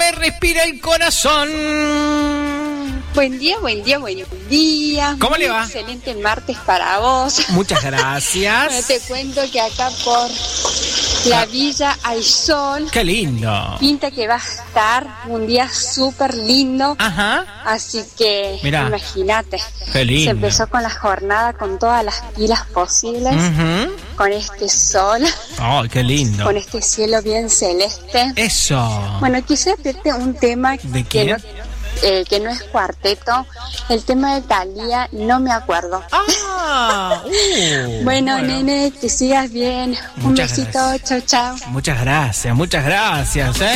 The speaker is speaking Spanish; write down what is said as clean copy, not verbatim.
me respira el corazón. Buen día, buen día, buen día. ¿Cómo le va? Excelente martes para vos. Muchas gracias. Bueno, te cuento que acá por la villa hay sol. Qué lindo. Pinta que va a estar un día súper lindo. Ajá. Así que Mirá. imagínate. Qué lindo. Se empezó con la jornada con todas las pilas posibles. Uh-huh. Con este sol. Oh, qué lindo. Con este cielo bien celeste. Eso. Bueno, quisiera pedirte un tema ¿De quién? que no es cuarteto. El tema de Thalía, no me acuerdo. Ah, bueno, nene, que sigas bien. Un Muchas besito, gracias. chao, chao. Muchas gracias,